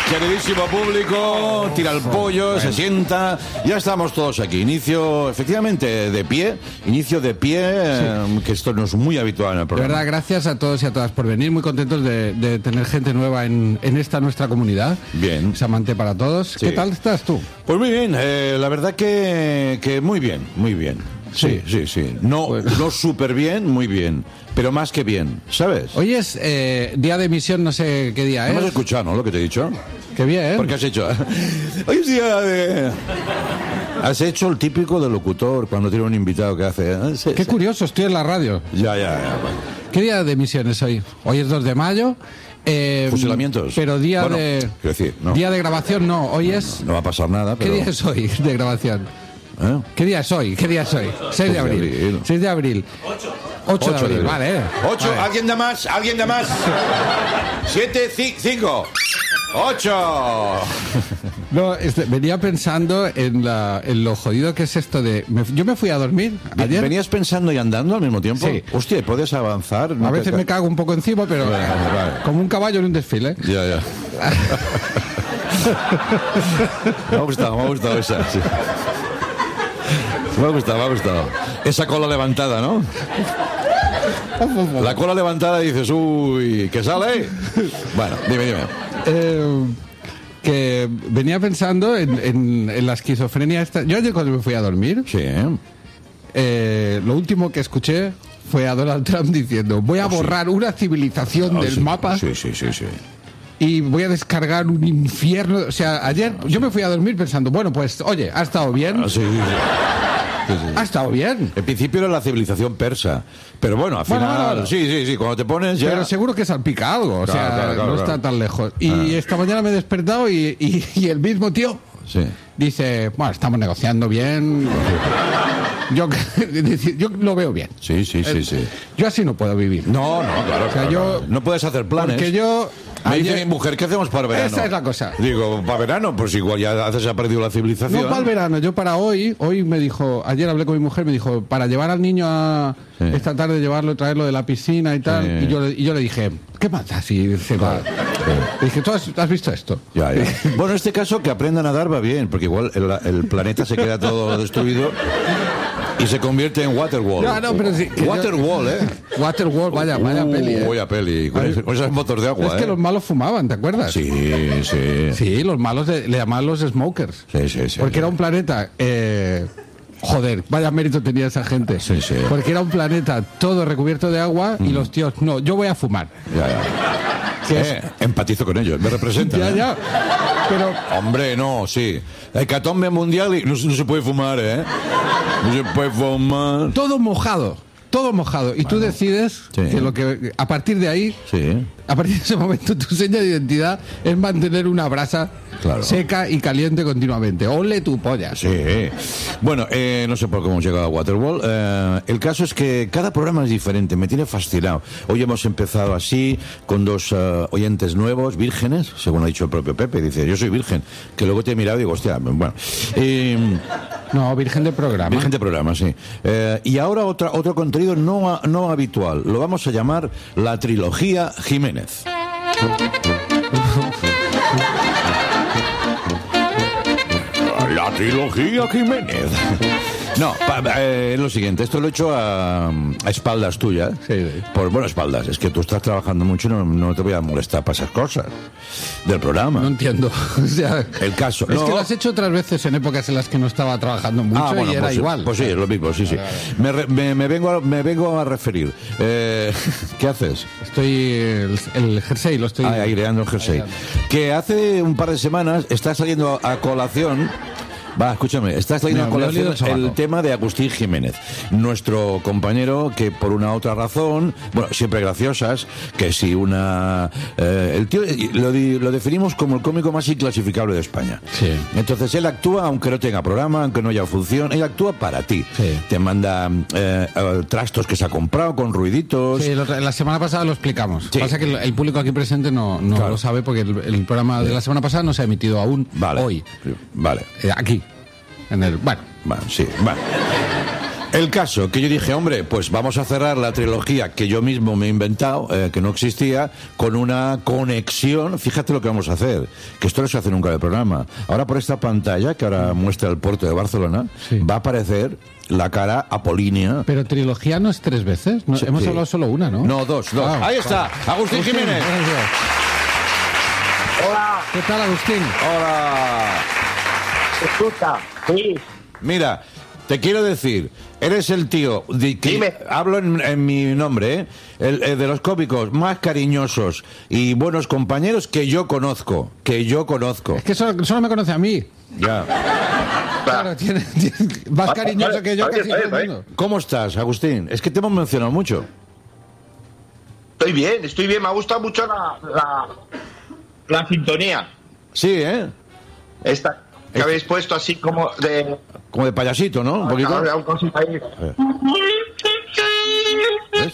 Queridísimo público, tira el pollo, se sienta. Ya estamos todos aquí. Efectivamente, de pie. Inicio de pie, que esto no es muy habitual en el programa. De verdad, gracias a todos y a todas por venir. Muy contentos de tener gente nueva en esta nuestra comunidad. Bien. Samante para todos. Sí. ¿Qué tal estás tú? Pues muy bien, la verdad que muy bien, muy bien. Sí. No súper bien, muy bien. Pero más que bien, ¿sabes? Hoy es día de emisión, no sé qué día es. ¿No me has escuchado, no, lo que te he dicho? Qué bien. ¿Por qué has hecho? Hoy es día de... Has hecho el típico del locutor cuando tiene un invitado que hace... Qué curioso, estoy en la radio. Ya. Bueno. ¿Qué día de emisión es hoy? Hoy es 2 de mayo. Fusilamientos. Pero día bueno, de... Quiero decir, no. Día de grabación no, hoy es... No va a pasar nada, pero... ¿Qué día es hoy de grabación? ¿Eh? ¿Qué día es hoy? 6 de abril. 6 de abril. 8 de abril, vale. 8, vale. ¿Alguien da más? 7, 5, 8. No, venía pensando en lo jodido que es esto de... yo me fui a dormir ayer. ¿Venías pensando y andando al mismo tiempo? Sí. Hostia, ¿puedes avanzar? A veces me cago un poco encima, pero Vale. como un caballo en un desfile. Ya. Me ha gustado esa. Sí. Me ha gustado. Esa cola levantada, ¿no? La cola levantada dices, uy, ¿qué sale? Bueno, dime. Que venía pensando en la esquizofrenia esta. Yo ayer cuando me fui a dormir, Sí, lo último que escuché fue a Donald Trump diciendo: voy a borrar una civilización del mapa. Sí. Y voy a descargar un infierno. O sea, ayer yo me fui a dormir pensando, bueno, pues, oye, ha estado bien. Sí. Ha estado bien. En principio era la civilización persa, pero bueno, al final... Bueno. Sí, cuando te pones ya... Pero seguro que salpica algo, Claro, no está tan lejos. Y esta mañana me he despertado y el mismo tío dice, bueno, estamos negociando bien. Yo lo veo bien. Sí. Yo así no puedo vivir. No, claro. O sea, yo... No puedes hacer planes. Porque yo... Me dice mi mujer, ¿qué hacemos para verano? Esa es la cosa. Digo, ¿para verano? Pues igual ya se ha perdido la civilización. No para el verano, yo para hoy me dijo, ayer hablé con mi mujer, me dijo, para llevar al niño esta tarde, llevarlo, traerlo de la piscina y tal, y yo le dije, ¿qué pasa si se va? Le dije, ¿tú has visto esto? Ya. Bueno, en este caso, que aprenda a nadar va bien, porque igual el planeta se queda todo destruido y se convierte en Waterworld. No, pero sí. Waterworld, Waterworld, vaya peli. Vaya peli, con esos motores de agua. Es que los malos fumaban, ¿te acuerdas? Sí. Sí, los malos le llamaban los smokers. Sí. Porque era un planeta... joder, vaya mérito tenía esa gente. Sí. Porque era un planeta todo recubierto de agua y los tíos, no, yo voy a fumar. Ya. Empatizo con ellos, me representan. Ya. Pero... Hombre, no, sí. Hecatombe mundial y no se puede fumar, ¿eh? No se puede fumar. Todo mojado. Y tú decides que a partir de ahí, a partir de ese momento, tu seña de identidad es mantener una brasa seca y caliente continuamente. ¡Ole tu polla! Sí. Bueno, no sé por cómo hemos llegado a Waterworld. El caso es que cada programa es diferente. Me tiene fascinado. Hoy hemos empezado así, con dos oyentes nuevos, vírgenes, según ha dicho el propio Pepe. Dice, yo soy virgen. Que luego te he mirado y digo, hostia, bueno. No, virgen de programa. Virgen de programa, sí. Y ahora otro contenido no habitual. Lo vamos a llamar la trilogía Jiménez. La trilogía Jiménez. No, es lo siguiente, esto lo he hecho a espaldas tuyas. Sí. Bueno, espaldas, es que tú estás trabajando mucho y no te voy a molestar para esas cosas del programa. No entiendo. O sea, el caso. Es que lo has hecho otras veces en épocas en las que no estaba trabajando mucho y era pues, igual. Pues sí, es lo mismo, sí. Me vengo a referir. ¿Qué haces? Estoy el jersey, lo estoy aireando el jersey. Que hace un par de semanas está saliendo a colación. Escúchame, está saliendo a colación el tema de Agustín Jiménez, nuestro compañero que por una otra razón, bueno, siempre graciosas, que si el tío lo definimos como el cómico más inclasificable de España. Sí. Entonces él actúa, aunque no tenga programa, aunque no haya función, él actúa para ti. Sí. Te manda trastos que se ha comprado con ruiditos. Sí, la semana pasada lo explicamos. Sí. Pasa que el público aquí presente no lo sabe porque el programa de la semana pasada no se ha emitido aún hoy. Vale. Aquí. Bueno. Sí, vale. El caso, que yo dije, hombre, pues vamos a cerrar la trilogía que yo mismo me he inventado, que no existía, con una conexión. Fíjate lo que vamos a hacer, que esto no se hace nunca en el programa. Ahora por esta pantalla, que ahora muestra el puerto de Barcelona, va a aparecer la cara apolínea. Pero trilogía no es 3 veces, ¿no? Hemos hablado solo una, ¿no? No, dos. Ahí está, Agustín Jiménez. Hola. ¿Qué tal, Agustín? Hola. Escucha, sí. Mira, te quiero decir, eres el tío, Dime. Hablo en mi nombre, el de los cómicos más cariñosos y buenos compañeros que yo conozco. Es que solo me conoce a mí. Ya. Claro, tiene más cariñoso que yo casi todo el mundo. ¿Cómo estás, Agustín? Es que te hemos mencionado mucho. Estoy bien, me ha gustado mucho la sintonía. Sí, ¿eh? Esta que habéis puesto así como de payasito, ¿no? Un poquito. Un cosita ahí. ¿Ves?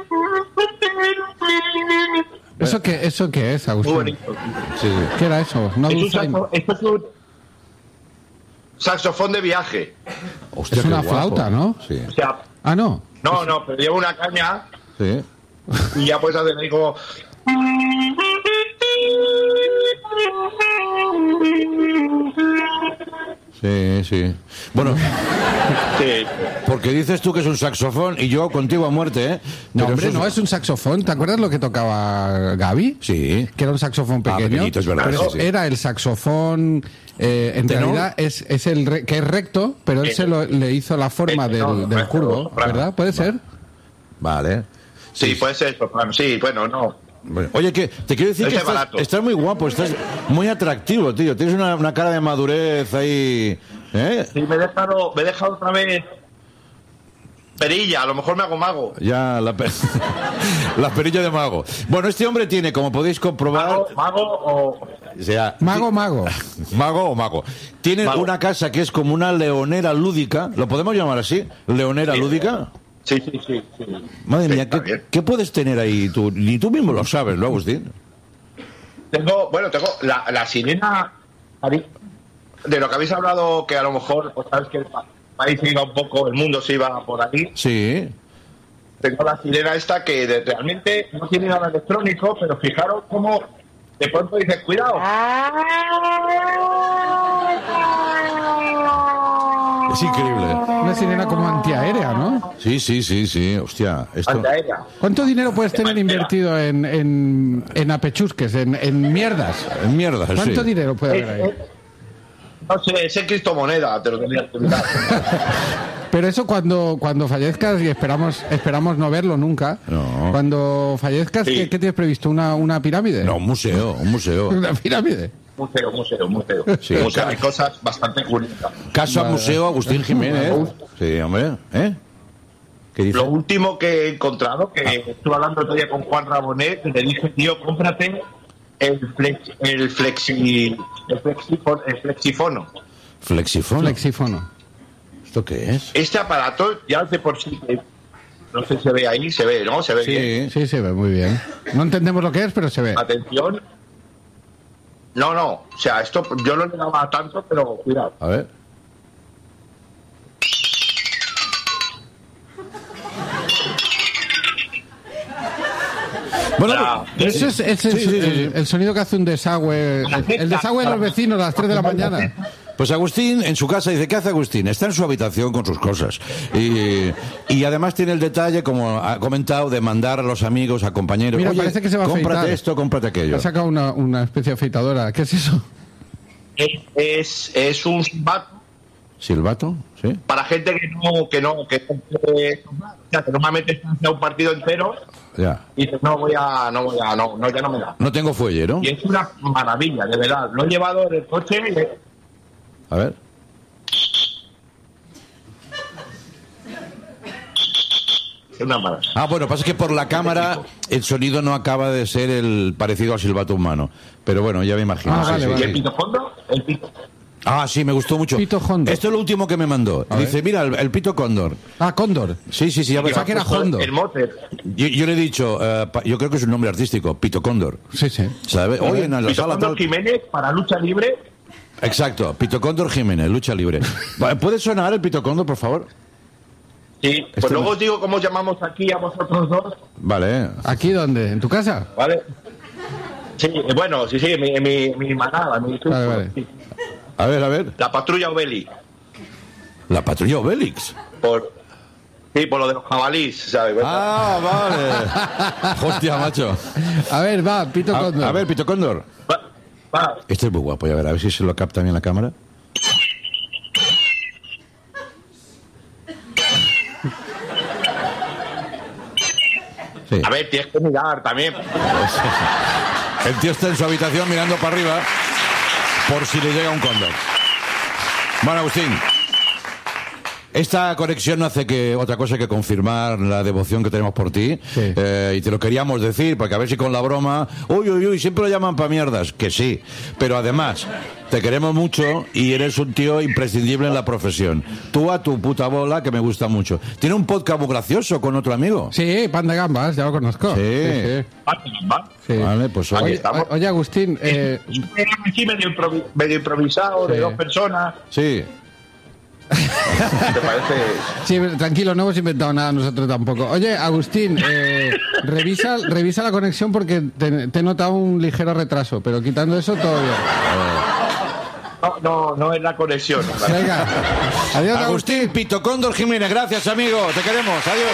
¿Eso qué es, Agustín? Muy bonito. Sí. ¿Qué era eso? No, Esto es un saxofón de viaje. Hostia, es una qué guapo. flauta, ¿no? Sí. O sea, No. no, pero lleva una caña Sí. y ya puedes hacer ahí como... Sí. Bueno, Sí. porque dices tú que es un saxofón y yo contigo a muerte, ¿eh? No, Pero hombre, eso no es un saxofón. ¿Te acuerdas lo que tocaba Gaby? Sí. Que era un saxofón pequeño. Pequeñito, es verdad, Pero sí. era el saxofón. En ¿Tenor? realidad es que es recto, pero él le hizo la forma del curvo, ¿verdad? ¿Puede ser? Vale. Sí, puede ser soprano. Sí, bueno, no. Bueno, oye, que te quiero decir Este que barato. estás muy guapo, estás muy atractivo, tío. Tienes una cara de madurez ahí, ¿eh? Sí, me he dejado otra vez perilla, a lo mejor me hago mago. Ya, la perilla de mago. Bueno, este hombre tiene, como podéis comprobar... Mago o... O sea, Mago. ¿Mago o mago? Tiene Mago. una casa que es como una leonera lúdica. ¿Lo podemos llamar así? ¿Leonera lúdica? Sí. Madre Sí, mía, está bien. ¿qué puedes tener ahí tú? Ni tú mismo lo sabes, ¿no, Agustín? Tengo la sirena de lo que habéis hablado, que a lo mejor, pues sabes que el país se iba un poco, el mundo se iba por ahí. Sí. Tengo la sirena esta que realmente no tiene nada electrónico, pero fijaros cómo de pronto dices, cuidado. Es increíble. Una sirena como antiaérea, ¿no? Sí. Hostia, esto... Antiaérea. ¿Cuánto dinero puedes tener invertido en apechusques, en mierdas? Mierda, ¿Cuánto sí. dinero puede haber ahí? No sé, ese criptomoneda, te lo tenía que mirar. Pero eso cuando fallezcas, y esperamos no verlo nunca, No. cuando fallezcas, Sí. ¿qué tienes previsto? ¿Una pirámide? No, un museo. ¿Una pirámide? Museo. Sí, O sea, hay cosas bastante curiosas. Caso al Museo Agustín Jiménez. Sí, hombre, ¿eh? ¿Qué dice? Lo último que he encontrado, que estuve hablando el otro día con Juan Rabonet, le dije, tío, cómprate el flexifono. ¿Flexifono? ¿Esto qué es? Este aparato ya de por sí, no sé si se ve ahí, se ve, ¿no? Se ve bien. Sí, se ve muy bien. No entendemos lo que es, pero se ve. Atención. No, o sea, esto yo no le daba tanto, pero cuidado. A ver. Bueno, Eso es el sonido que hace un desagüe. El desagüe de los vecinos a las 3 de la mañana. pues Agustín en su casa dice, ¿qué hace Agustín? Está en su habitación con sus cosas. Y además tiene el detalle, como ha comentado, de mandar a los amigos, a compañeros. Mira, Oye, parece que se va a cómprate afeitar. esto, cómprate aquello. Ha sacado una especie de afeitadora. ¿Qué es eso? Es un silbato ¿Silbato? ¿Sí? para gente que normalmente está haciendo un partido entero Ya. y dices, ya no me da. No tengo fuelle, ¿no? Y es una maravilla, de verdad. Lo he llevado en el coche y A ver. es una maravilla. Ah, bueno, pasa que por la cámara el sonido no acaba de ser el parecido al silbato humano. Pero bueno, ya me imagino. Ah, sí, vale, sí. vale. ¿Y el pitofondo? El pito. Ah, sí, me gustó mucho. Pito Hondo. Esto es lo último que me mandó. A Dice, ver. mira, el pito cóndor. Ah, Cóndor. Sí, ya ves. Pensaba que era Hondo. El mote. Yo le he dicho, yo creo que es un nombre artístico, Pito Cóndor. Sí. ¿Sabes? Hoy en la sala Pitofondo tal... Jiménez para lucha libre. Exacto, Pito Cóndor Jiménez, lucha libre. ¿Puede sonar el Pito Cóndor, por favor? Sí, pues luego os digo cómo llamamos aquí a vosotros dos. Vale. ¿Aquí dónde? ¿En tu casa? Vale. Sí, bueno, sí, mi manada, mi grupo. Vale. Sí. A ver. La patrulla Obelix. La patrulla Obelix. Por lo de los jabalís, ¿sabes? Vale. Hostia, macho. A ver, va, Pito Cóndor. A ver, Pito Cóndor. Va. Este es muy guapo, a ver si se lo capta bien la cámara. Sí. A ver, tienes que mirar también. El tío está en su habitación mirando para arriba por si le llega un cóndor. Bueno, Agustín, esta conexión no hace que otra cosa que confirmar la devoción que tenemos por ti. Sí. Y te lo queríamos decir, porque a ver si con la broma... Uy, siempre lo llaman pa' mierdas. Que sí, pero además... Te queremos mucho y eres un tío imprescindible en la profesión. Tú a tu puta bola, que me gusta mucho. Tiene un podcast muy gracioso con otro amigo. Sí, Pan de Gambas, ya lo conozco. Sí. Sí. Vale, pues Oye, Agustín... Sí, medio improvisado, de 2 personas. Sí. ¿Te parece? Sí, tranquilo, no hemos inventado nada nosotros tampoco. Oye, Agustín, revisa la conexión porque te he notado un ligero retraso, pero quitando eso, todo bien. No es la conexión. Venga, adiós, Agustín Pito Cóndor Jiménez, gracias, amigo. Te queremos. Adiós.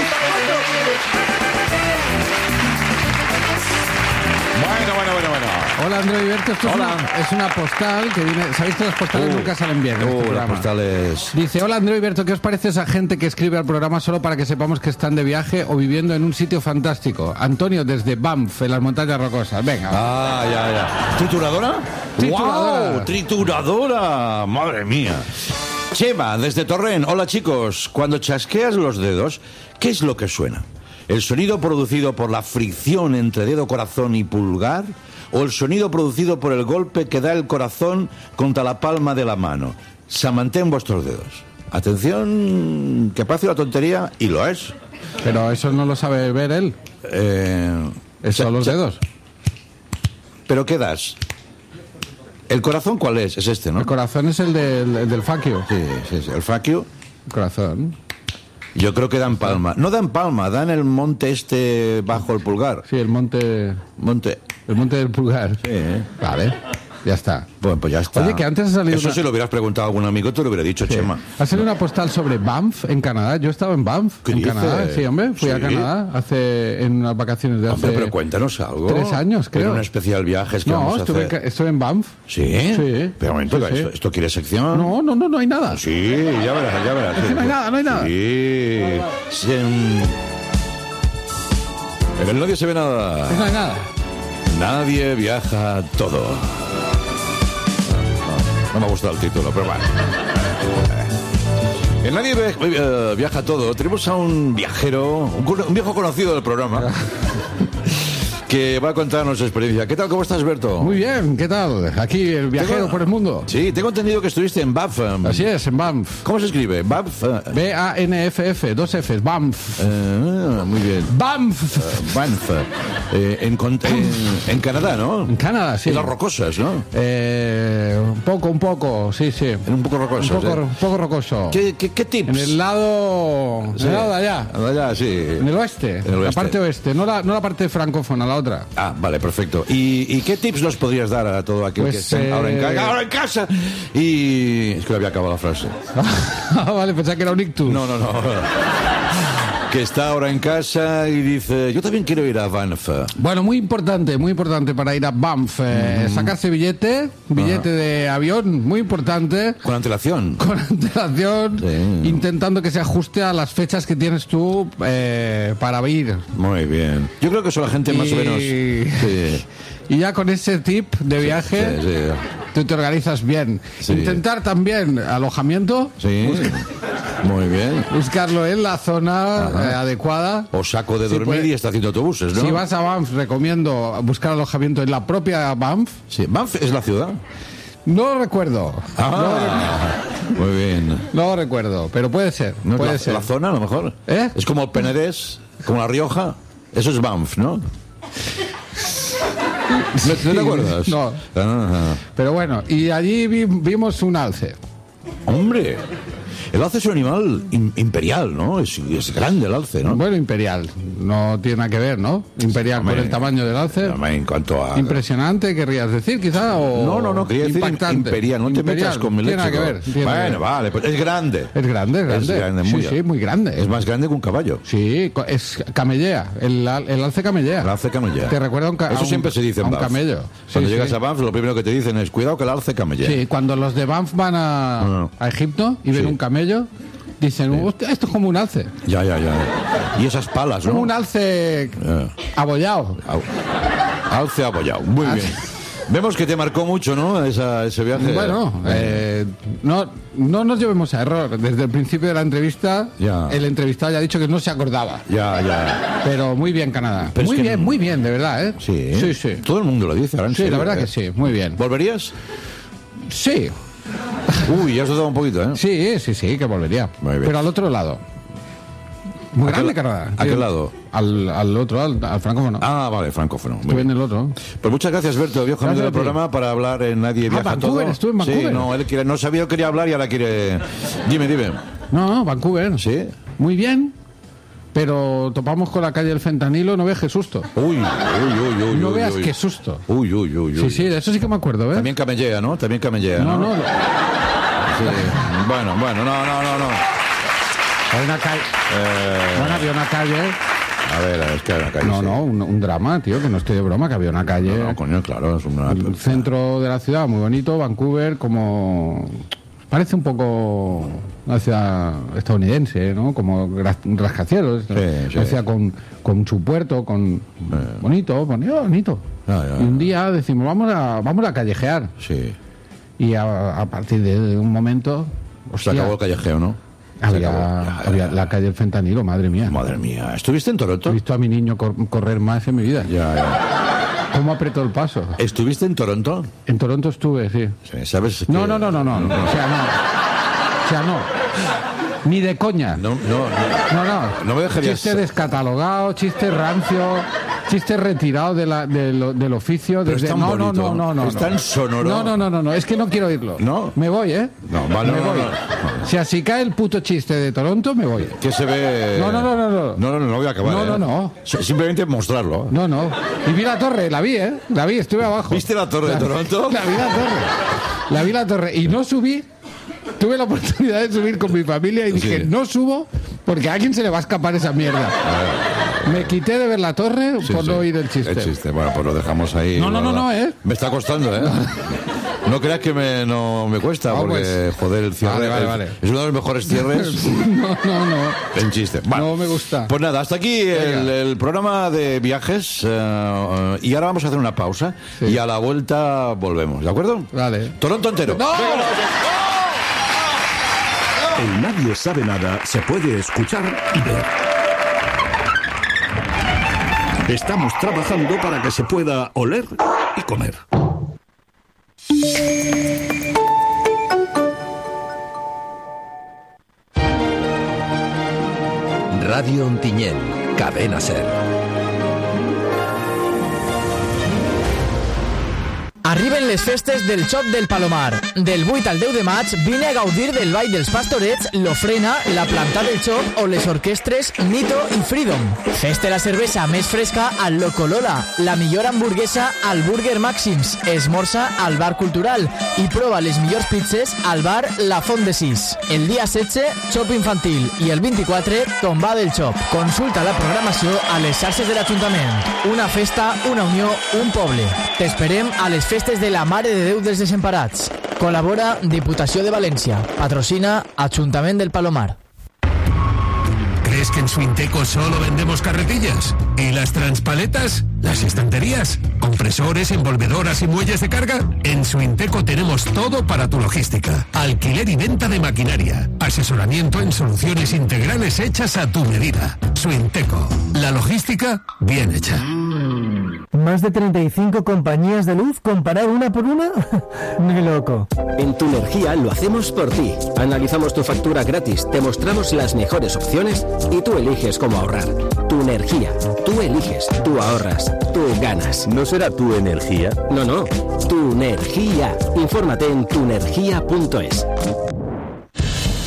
Bueno. Hola, Andreu Iberto. Esto es una postal que viene... ¿Sabéis que las postales nunca salen bien en este programa? Las postales... Dice, hola, Andreu Iberto, ¿qué os parece esa gente que escribe al programa solo para que sepamos que están de viaje o viviendo en un sitio fantástico? Antonio, desde Banff, en las montañas rocosas. Venga. Ya. ¿Trituradora? ¡Wow! ¡Trituradora! ¡Madre mía! Chema, desde Torrent. Hola, chicos. Cuando chasqueas los dedos, ¿qué es lo que suena? ¿El sonido producido por la fricción entre dedo, corazón y pulgar? ¿O el sonido producido por el golpe que da el corazón contra la palma de la mano? Samantén vuestros dedos. Atención, que parece una tontería, y lo es. Pero eso no lo sabe ver él. Son los dedos. ¿Pero qué das? ¿El corazón cuál es? Es este, ¿no? El corazón es el del facio. Sí, el facio. El corazón. Yo creo que dan palma. No dan palma, dan el monte este bajo el pulgar. Sí, el monte... El monte del pulgar. Sí. Vale, ya está. Bueno, pues ya está. Oye, que antes ha salido... Eso si lo hubieras preguntado a algún amigo, te lo hubiera dicho, sí. Chema. Ha salido una postal sobre Banff, en Canadá. Yo he estado en Banff, en Canadá. Sí, hombre, fui a Canadá en unas vacaciones de hace... Hombre, pero cuéntanos algo. 3 años, creo. En un especial viaje que vamos a hacer. Estuve en Banff. ¿Sí? Sí. Pero un momento, sí. ¿esto quiere sección? No hay nada. Sí, ya verás. Es que no hay nada. Sí. En el nadie se ve nada. No hay nada. Nadie viaja todo. No me ha gustado el título, pero bueno. En Nadie viaja todo. Tenemos a un viajero, un viejo conocido del programa, que va a contarnos su experiencia. ¿Qué tal? ¿Cómo estás, Berto? Muy bien, ¿qué tal? Aquí, el viajero por el mundo. Sí, tengo entendido que estuviste en Banff. Así es, en Banff. ¿Cómo se escribe? Banff. B-A-N-F-F, 2 Fs, Banff. Muy bien. Banff. Banff. En Canadá, ¿no? En Canadá, sí. En las rocosas, ¿no? Un poco, sí. En un poco rocoso. Un poco rocoso. ¿Qué tips? En el lado... Sí. En el lado de allá. De allá, sí. En el oeste. La parte oeste, no la parte francófona, la otra. Ah, vale, perfecto. ¿Y qué tips nos podrías dar a todo aquel que esté ahora en casa? Y... Es que le había acabado la frase. Vale, pensaba que era un ictus. No. Que está ahora en casa y dice, yo también quiero ir a Banff. Bueno, muy importante para ir a Banff. Sacarse billete de avión, muy importante. Con antelación. Sí. Intentando que se ajuste a las fechas que tienes tú para ir. Muy bien. Yo creo que eso la gente más o menos... Sí. Y ya con ese tip de viaje, sí. tú te organizas bien. Sí. Intentar también alojamiento. Sí, muy bien. Buscarlo en la zona adecuada. O saco de dormir y estación de autobuses, ¿no? Si vas a Banff, recomiendo buscar alojamiento en la propia Banff. Sí, ¿Banff es la ciudad? No lo recuerdo. Muy bien. No lo recuerdo, pero puede ser. ¿No puede es ser. La zona, a lo mejor? Es como el Penedés, como La Rioja. Eso es Banff, ¿no? ¿No te acuerdas? No. Pero bueno, y allí vimos un alce. Hombre, El alce es un animal imperial, ¿no? Es grande el alce, ¿no? Bueno, imperial. No tiene nada que ver, ¿no? Imperial por el tamaño del alce. En cuanto a... Impresionante, querrías decir, quizá, o... No, quería decir imperial. No te metas con mi léxico. Tiene nada que ver. Bueno, vale, pues es grande. Es grande. Sí, muy grande. Es más grande que un caballo. Sí, es camellea. El alce camellea. El alce camellea. Te recuerda Eso siempre se dice en Banff. Un camello. Cuando llegas a Banff, lo primero que te dicen es cuidado que el alce camellea. Sí, cuando los de Banff van a Egipto y ven un camello, dicen, hostia, esto es como un alce. Ya. Y esas palas, ¿no? Como un alce abollado. Alce abollado. Muy bien. Vemos que te marcó mucho, ¿no? Ese viaje. Bueno, no nos llevemos a error. Desde el principio de la entrevista, el entrevistado ya ha dicho que no se acordaba. Ya. Pero muy bien, Canadá. Pero muy bien, de verdad, ¿eh? Sí. Todo el mundo lo dice ahora en serio. Sí, la verdad que sí, muy bien. ¿Volverías? Sí. Uy, ya has dudado un poquito, ¿eh? Sí, que volvería. Muy bien. Pero al otro lado. Muy grande, Canadá. ¿A qué lado? Al otro, al francófono. Ah, vale, francófono. Estuve en el otro. Pues muchas gracias, Berto, viejo amigo del programa, para hablar en Nadie Viaja Vancouver, Todo. Estuve en Vancouver. Sí, no, él no sabía que quería hablar y ahora quiere... Dime. No, Vancouver. Sí. Muy bien. Pero topamos con la calle del fentanilo, no veas qué susto. Uy. No veas qué susto. Uy. Sí, de eso sí que me acuerdo, ¿eh? También camellea, ¿no? No. Sí. Bueno, no. Hay una calle. Había una calle. A ver, es que hay una calle. No, un drama, tío, que no estoy de broma, que había una calle. No, coño, claro, es un centro de la ciudad muy bonito, Vancouver, como. Parece un poco una ciudad estadounidense, ¿no? Como rascacielos. Sí. Una ciudad con su puerto, con. Bonito. Y un día decimos, vamos a callejear. Sí. Y a partir de un momento. Se acabó el callejeo, ¿no? Había la calle del fentanilo, madre mía. ¿Estuviste en Toronto? He visto a mi niño correr más en mi vida. Ya. ¿Cómo apretó el paso? ¿Estuviste en Toronto? En Toronto estuve, sí. ¿Sabes que... No. O sea, no. Ni de coña. No. No me dejarías... Chiste descatalogado, chiste rancio, chiste retirado del oficio. Pero desde... es tan bonito. Es tan sonoro. No. Es que no quiero oírlo. ¿No? Me voy, ¿eh? No, vale. Me voy. O sea, si cae el puto chiste de Toronto, me voy. Que se ve... No voy a acabar. No. Simplemente mostrarlo. No. Y vi la torre, la vi, estuve abajo. ¿Viste la torre de Toronto? La vi la torre. Y no subí. Tuve la oportunidad de subir con mi familia y dije, no subo porque a alguien se le va a escapar esa mierda. Me quité de ver la torre por no oír el chiste. El chiste, bueno, pues lo dejamos ahí. No, Me está costando, No creas que me cuesta, porque, joder, el cierre vale. es uno de los mejores cierres. No. El chiste. Vale. No me gusta. Pues nada, hasta aquí el programa de viajes. Y ahora vamos a hacer una pausa. Sí. Y a la vuelta volvemos, ¿de acuerdo? Vale. Toronto entero. ¡No! En Nadie Sabe Nada se puede escuchar y ver. Estamos trabajando para que se pueda oler y comer. Radio Ontinyent, Cadena Ser. Arriben les festes del Xop del Palomar. Del 8 al 10 de maig vine a gaudir del Ball dels Pastorets, l'Ofrena, la Planta del Xop o les orquestres Mito i Freedom. Fes-te la cervesa més fresca al Locolola, la millor hamburguesa al Burger Màxims, esmorza al Bar Cultural i prova les millors pizzas al bar La Font de Sis. El dia 16, Xop infantil i el 24, Tomba del Xop. Consulta la programació a les xarxes de l'Ajuntament. Una festa, una unió, un poble. T'esperem a les festes de la Mare de Déu dels Desemparats. Col·labora Diputació de València. Patrocina Ajuntament del Palomar. ¿Crees que en Suinteco solo vendemos carretillas? ¿Y las transpaletas? ¿Las estanterías? ¿Compresores, envolvedoras y muelles de carga? En Suinteco tenemos todo para tu logística. Alquiler y venta de maquinaria. Asesoramiento en soluciones integrales hechas a tu medida. Suinteco. La logística bien hecha. ¿Más de 35 compañías de luz? ¿Comparar una por una? Ni loco. En Tu Energía lo hacemos por ti. Analizamos tu factura gratis, te mostramos las mejores opciones y tú eliges cómo ahorrar. Tu Energía. Tú eliges, tú ahorras, tú ganas. ¿No será Tu Energía? No. Tu Energía. Infórmate en tuenergia.es.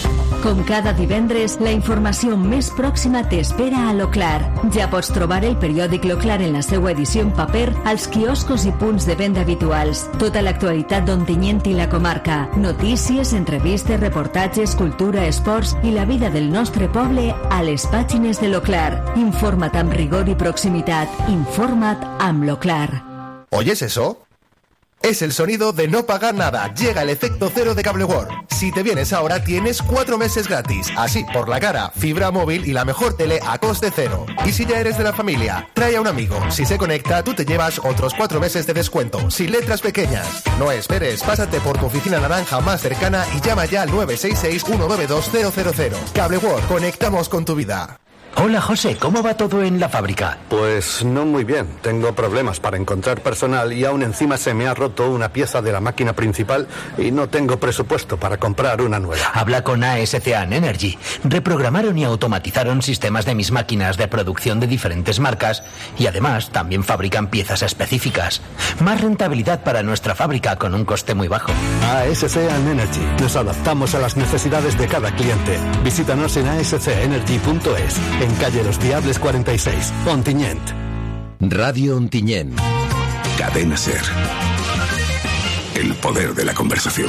Com cada divendres, la informació més pròxima t'espera a l'Oclar. Ja pots trobar el periòdic l'Oclar en la seva edició en paper als quioscos i punts de venda habituals. Tota l'actualitat d'Ontinyent i la comarca. Notícies, entrevistes, reportatges, cultura, esports i la vida del nostre poble a les pàgines de l'Oclar. Informa't amb rigor i proximitat. Informa't amb l'Oclar. ¿Oyes eso? Es el sonido de no pagar nada. Llega el efecto cero de Cable World. Si te vienes ahora, tienes 4 meses gratis. Así, por la cara, fibra móvil y la mejor tele a coste cero. Y si ya eres de la familia, trae a un amigo. Si se conecta, tú te llevas otros 4 meses de descuento, sin letras pequeñas. No esperes, pásate por tu oficina naranja más cercana y llama ya al 966-192-000. Cable World, conectamos con tu vida. Hola José, ¿cómo va todo en la fábrica? Pues no muy bien, tengo problemas para encontrar personal y aún encima se me ha roto una pieza de la máquina principal y no tengo presupuesto para comprar una nueva. Habla con ASCAN Energy. Reprogramaron y automatizaron sistemas de mis máquinas de producción de diferentes marcas y además también fabrican piezas específicas. Más rentabilidad para nuestra fábrica con un coste muy bajo. ASCAN Energy. Nos adaptamos a las necesidades de cada cliente. Visítanos en ascaenergy.es. En calle Los Diables 46, Ontinyent. Radio Ontinyent. Cadena SER. El poder de la conversación.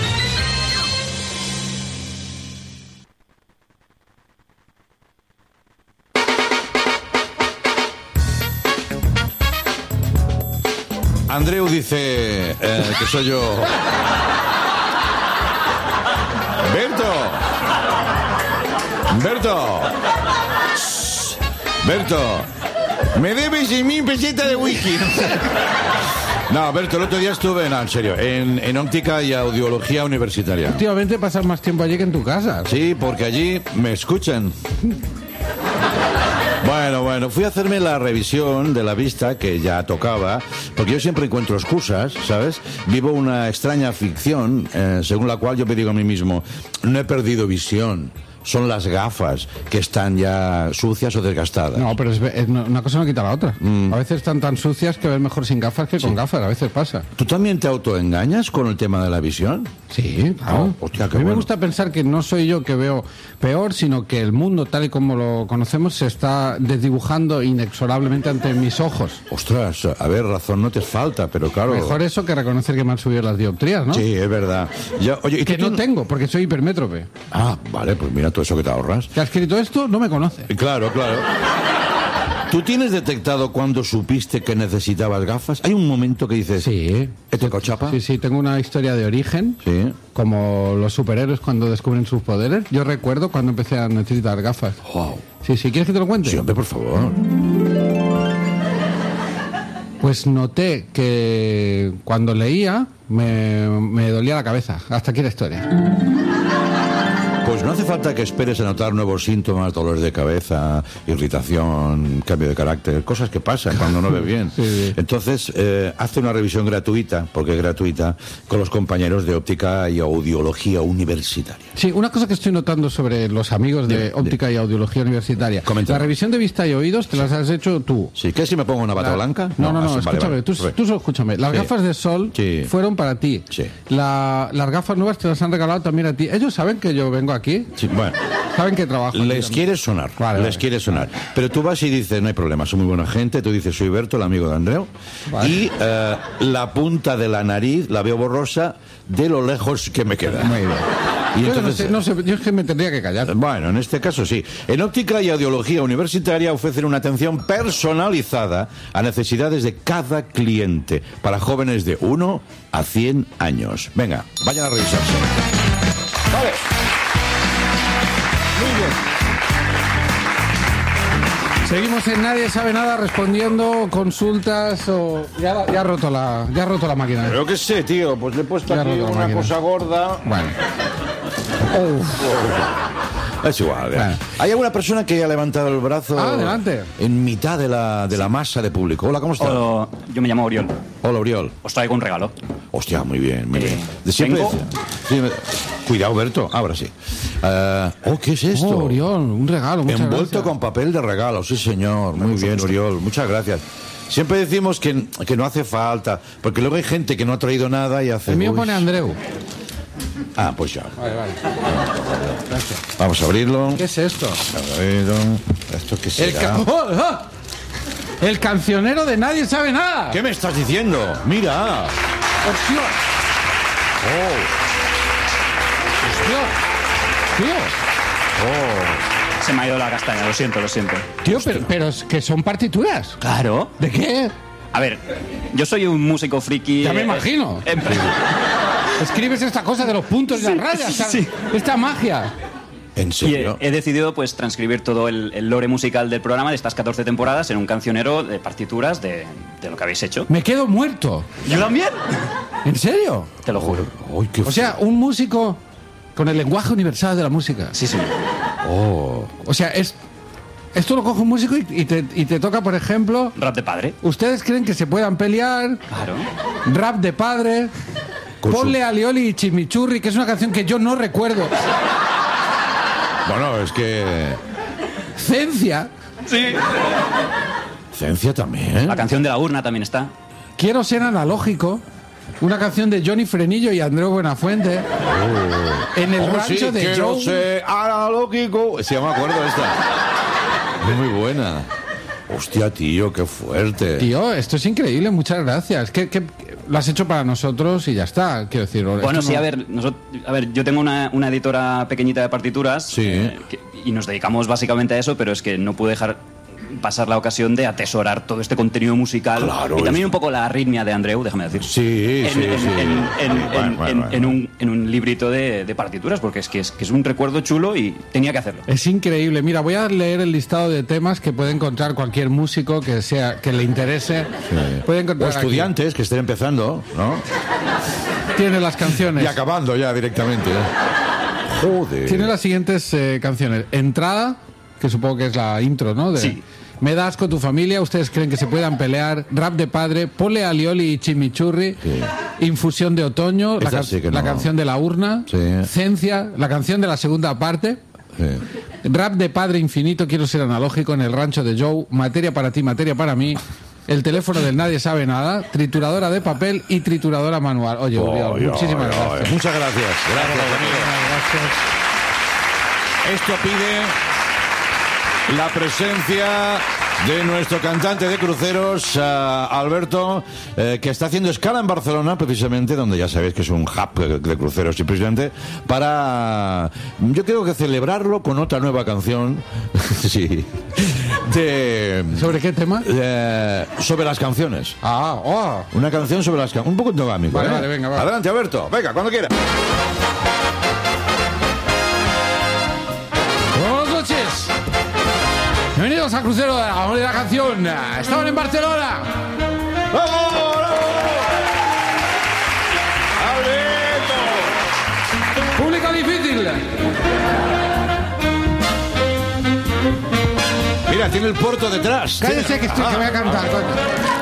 Andreu dice que soy yo. Berto, me debes 1.000 pesetas de whisky. No, Berto, el otro día estuve, en serio, en óptica y audiología universitaria. Últimamente pasas más tiempo allí que en tu casa. Sí, porque allí me escuchan. Bueno, fui a hacerme la revisión de la vista, que ya tocaba, porque yo siempre encuentro excusas, ¿sabes? Vivo una extraña ficción, según la cual yo me digo a mí mismo, no he perdido visión. Son las gafas que están ya sucias o desgastadas. No, pero una cosa no quita la otra. A veces están tan sucias que ves mejor sin gafas que con gafas. A veces pasa. ¿Tú también te autoengañas con el tema de la visión? Sí, claro. Hostia, qué a mí bueno. me gusta pensar que no soy yo que veo peor, sino que el mundo tal y como lo conocemos se está desdibujando inexorablemente ante mis ojos. Ostras, a ver, razón no te falta, pero claro... Mejor eso que reconocer que me han subido las dioptrías, ¿no? Sí, es verdad. Oye, ¿y que no tengo, porque soy hipermétrope. Ah, vale, pues mira todo eso que te ahorras. Que ha escrito esto no me conoce. Claro. ¿Tú tienes detectado cuando supiste que necesitabas gafas? ¿Hay un momento que dices... Sí. ¿Este cochapa? Sí, tengo una historia de origen. Sí. Como los superhéroes cuando descubren sus poderes. Yo recuerdo cuando empecé a necesitar gafas. Wow. Sí, ¿quieres que te lo cuente? Sí, hombre, por favor. Pues noté que cuando leía me dolía la cabeza. Hasta aquí la historia. Pues no hace falta que esperes a notar nuevos síntomas, dolores de cabeza, irritación, cambio de carácter, cosas que pasan cuando no ves bien. Sí. Entonces, hazte una revisión gratuita, porque es gratuita, con los compañeros de óptica y audiología universitaria. Sí, una cosa que estoy notando sobre los amigos de óptica y audiología universitaria. Comenta. La revisión de vista y oídos te las has hecho tú. Sí, ¿qué si me pongo una bata blanca? No, escúchame, tú solo escúchame. Las gafas de sol fueron para ti. Sí. Las gafas nuevas te las han regalado también a ti. Ellos saben que yo vengo aquí. Sí, bueno. Saben que trabajo. Les quiere sonar. Vale. Quiere sonar. Pero tú vas y dices, no hay problema, soy muy buena gente. Tú dices, soy Berto, el amigo de Andreu. Vale. Y la punta de la nariz la veo borrosa de lo lejos que me queda. Muy bien. Y yo entonces, no sé, yo es que me tendría que callar. Bueno, en este caso sí. En óptica y audiología universitaria ofrecen una atención personalizada a necesidades de cada cliente para jóvenes de 1 a 100 años. Venga, vayan a revisarse. Vale. Muy bien. Seguimos en Nadie Sabe Nada respondiendo consultas o... Ya ha roto la máquina. Pero qué sé, tío, pues le he puesto aquí una cosa gorda. Bueno. Es igual. Bueno. Hay alguna persona que haya levantado el brazo adelante. En mitad de la masa de público. Hola, ¿cómo estás? Hola, yo me llamo Oriol. Hola, Oriol. Os traigo un regalo. Hostia, muy bien, muy bien. De siempre cuidado, Berto, ahora sí. ¿Qué es esto? Oriol, un regalo. Envuelto con papel de regalo, sí señor. Muy bien, Oriol, muchas gracias. Siempre decimos que no hace falta, porque luego hay gente que no ha traído nada y hace... El mío pone Andreu. Pues ya. Vale. Gracias. Vamos a abrirlo. ¿Qué es esto? ¿Esto qué será? El cancionero de Nadie Sabe Nada. ¿Qué me estás diciendo? Mira. ¡Hostia! ¡Tío! Se me ha ido la castaña, lo siento. Tío, pero es que son partituras. Claro. ¿De qué? A ver, yo soy un músico friki. Ya me imagino. Escribes esta cosa de los puntos y las rayas. Sí. Esta magia. ¿En serio? Y he decidido pues transcribir todo el lore musical del programa de estas 14 temporadas en un cancionero de partituras de lo que habéis hecho. Me quedo muerto. ¿Yo también? ¿En serio? Te lo juro. O sea, un músico con el lenguaje universal de la música. Sí. O sea, esto lo coge un músico y te toca, por ejemplo... Rap de padre. ¿Ustedes creen que se puedan pelear? Claro. Rap de padre. Ponle alioli y chimichurri, que es una canción que yo no recuerdo. Bueno, es que... Cencia. Sí. Cencia también. La canción de la urna también está. Quiero ser analógico. Una canción de Johnny Frenillo y Andreu Buenafuente. En el rancho de quiero Joe. ser analógico. Sí, me acuerdo de esta. Muy buena. Hostia, tío, qué fuerte. Tío, esto es increíble, muchas gracias. ¿Qué lo has hecho para nosotros y ya está, quiero decir. Bueno, sí, no... a ver, yo tengo una editora pequeñita de partituras. Sí. Y nos dedicamos básicamente a eso, pero es que no pude dejar pasar la ocasión de atesorar todo este contenido musical. Claro, y también un poco la arritmia de Andreu, déjame decir. Sí. En un librito de partituras, porque es que es un recuerdo chulo y tenía que hacerlo. Es increíble. Mira, voy a leer el listado de temas que puede encontrar cualquier músico que le interese. Sí. Puede encontrar o estudiantes aquí, que estén empezando, ¿no? Tiene las canciones. Y acabando ya directamente. Joder. Tiene las siguientes canciones. Entrada, que supongo que es la intro, ¿no? Sí. Me das con tu familia, ustedes creen que se puedan pelear, rap de padre, ponle alioli y chimichurri, sí. Infusión de otoño, la canción de la urna, sí. Cencia, la canción de la segunda parte, sí. Rap de padre infinito, quiero ser analógico, en el rancho de Joe, materia para ti, materia para mí, el teléfono del Nadie Sabe Nada, trituradora de papel y trituradora manual. Oye, Uriol, muchísimas gracias. Muchas gracias. Gracias. Esto pide la presencia de nuestro cantante de cruceros, Alberto, que está haciendo escala en Barcelona, precisamente, donde ya sabéis que es un hub de cruceros, y precisamente para, yo creo que celebrarlo con otra nueva canción. Sí. ¿Sobre qué tema? Sobre las canciones. Una canción sobre las canciones. Un poco endogámico. Vale, venga, va. Adelante, Alberto. Venga, cuando quiera. Buenas noches. Bienvenidos a Crucero de la Canción. Estaban en Barcelona. ¡Vamos! ¡Alberto! Público difícil. Mira, tiene el puerto detrás. Cállese que voy a cantar, coño.